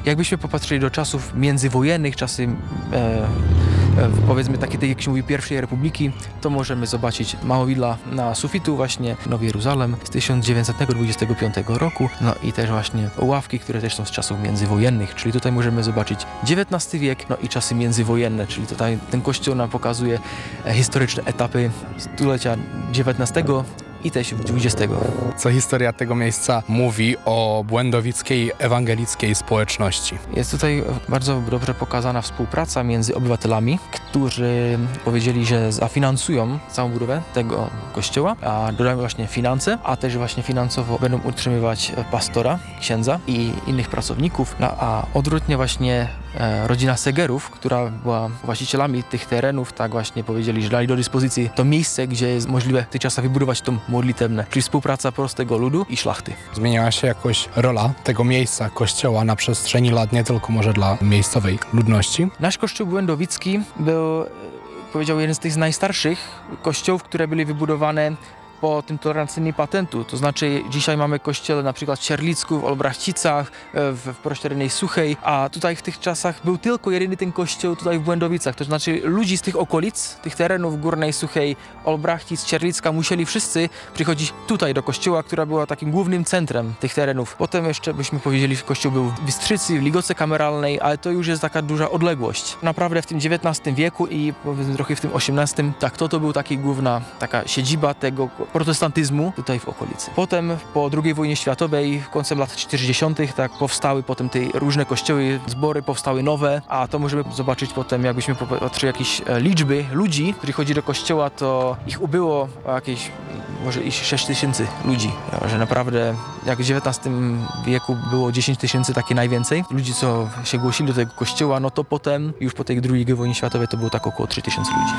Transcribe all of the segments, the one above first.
Jakbyśmy popatrzyli do czasów międzywojennych, czasy powiedzmy takie, jak się mówi, pierwszej republiki, to możemy zobaczyć małowidła na sufitu właśnie Nowy Jeruzalem z 1925 roku, no i też właśnie ławki, które też są z czasów międzywojennych, czyli tutaj możemy zobaczyć XIX wiek, no i czasy międzywojenne, czyli tutaj ten kościół nam pokazuje historyczne etapy stulecia XIX i też XX. Co historia tego miejsca mówi o błędowickiej ewangelickiej społeczności? Jest tutaj bardzo dobrze pokazana współpraca między obywatelami, którzy powiedzieli, że zafinansują całą budowę tego kościoła, a dodają właśnie finanse, a też właśnie finansowo będą utrzymywać pastora, księdza i innych pracowników, no, a odwrotnie właśnie rodzina Segerów, która była właścicielami tych terenów, tak właśnie powiedzieli, że dali do dyspozycji to miejsce, gdzie jest możliwe w tych czasach wybudować to modlitewne, czyli współpraca prostego ludu i szlachty. Zmieniała się jakoś rola tego miejsca, kościoła na przestrzeni lat, nie tylko może dla miejscowej ludności? Nasz kościół błędowicki był, powiedział, jeden z tych najstarszych kościołów, które były wybudowane po tym tolerancyjnym patentu. To znaczy dzisiaj mamy kościele na przykład w Cierlicku, w Olbrachcicach, w Prościerennej Suchej, a tutaj w tych czasach był tylko jedyny ten kościół tutaj w Błędowicach. To znaczy ludzi z tych okolic, tych terenów Górnej Suchej, Olbrachcic, Cierlicka musieli wszyscy przychodzić tutaj do kościoła, która była takim głównym centrem tych terenów. Potem jeszcze byśmy powiedzieli, że kościół był w Bystrzycy, w Ligoce Kameralnej, ale to już jest taka duża odległość. Naprawdę w tym XIX wieku i powiedzmy trochę w tym XVIII, tak to był taki główna taka siedziba tego protestantyzmu tutaj w okolicy. Potem po II wojnie światowej, końcem lat 40. tak powstały potem te różne kościoły, zbory powstały nowe, a to możemy zobaczyć potem, jakbyśmy popatrzyli jakieś liczby ludzi, którzy chodzi do kościoła, to ich ubyło jakieś może i 6 tysięcy ludzi, że naprawdę jak w XIX wieku było 10 tysięcy takie najwięcej ludzi, co się głosili do tego kościoła, no to potem już po tej II wojnie światowej to było tak około 3 tysięcy ludzi.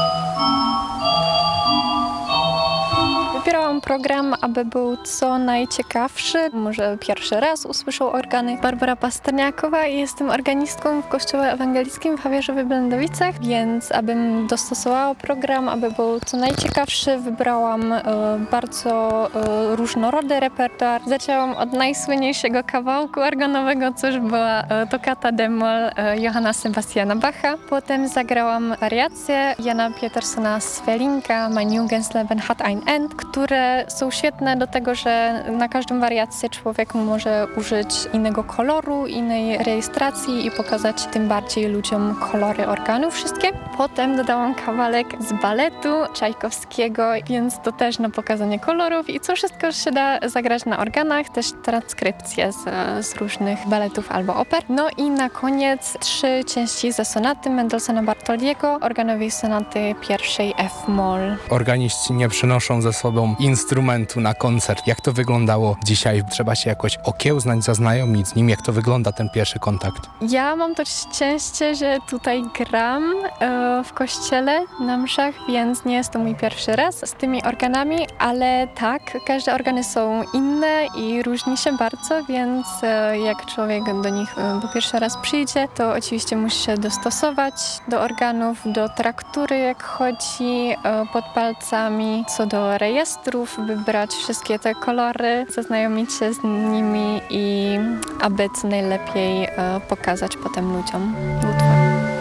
Wybierałam program, aby był co najciekawszy. Może pierwszy raz usłyszał organy. Barbara Pasterniakowa i jestem organistką w Kościele Ewangelickim w Chawierzowie Błędowicach, więc abym dostosowała program, aby był co najciekawszy, wybrałam bardzo różnorodny repertuar. Zaczęłam od najsłynniejszego kawałku organowego, co już była Toccata d-moll Johanna Sebastiana Bacha. Potem zagrałam wariacje Jana Pietersona Swelinka, Mein Jugendsleben hat ein End, które są świetne do tego, że na każdą wariację człowiek może użyć innego koloru, innej rejestracji i pokazać tym bardziej ludziom kolory organów wszystkie. Potem dodałam kawałek z baletu Czajkowskiego, więc to też na pokazanie kolorów i co wszystko się da zagrać na organach, też transkrypcje z różnych baletów albo oper. No i na koniec 3 części ze sonaty Mendelssohna Bartoldiego, organowej sonaty pierwszej F-moll. Organiści nie przynoszą ze sobą instrumentu na koncert. Jak to wyglądało dzisiaj? Trzeba się jakoś okiełznać, zaznajomić z nim. Jak to wygląda ten pierwszy kontakt? Ja mam to szczęście, że tutaj gram w kościele na mszach, więc nie jest to mój pierwszy raz z tymi organami, ale tak, każde organy są inne i różni się bardzo, więc jak człowiek do nich po pierwszy raz przyjdzie, to oczywiście musi się dostosować do organów, do traktury, jak chodzi pod palcami, co do rejestrów, wybrać wszystkie te kolory, zaznajomić się z nimi i aby co najlepiej pokazać potem ludziom utwór.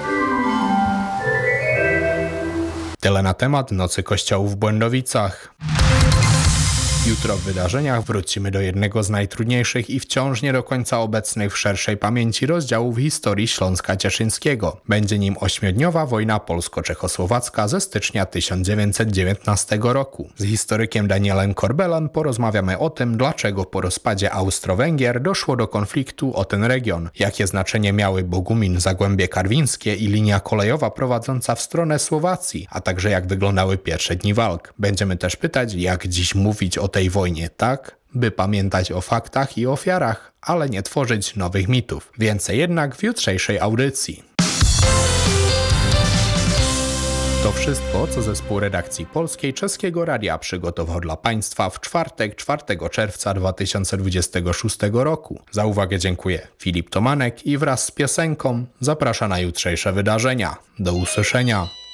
Tyle na temat Nocy Kościołów w Błędowicach. Jutro w wydarzeniach wrócimy do jednego z najtrudniejszych i wciąż nie do końca obecnych w szerszej pamięci rozdziałów historii Śląska Cieszyńskiego. Będzie nim 8-dniowa wojna polsko-czechosłowacka ze stycznia 1919 roku. Z historykiem Danielem Korbelem porozmawiamy o tym, dlaczego po rozpadzie Austro-Węgier doszło do konfliktu o ten region, jakie znaczenie miały Bogumin, Zagłębie Karwińskie i linia kolejowa prowadząca w stronę Słowacji, a także jak wyglądały pierwsze dni walk. Będziemy też pytać, jak dziś mówić o tej wojnie tak, by pamiętać o faktach i ofiarach, ale nie tworzyć nowych mitów. Więcej jednak w jutrzejszej audycji. To wszystko, co zespół redakcji polskiej Czeskiego Radia przygotował dla Państwa w czwartek, 4 czerwca 2026 roku. Za uwagę dziękuję Filip Tomanek i wraz z piosenką zaprasza na jutrzejsze wydarzenia. Do usłyszenia.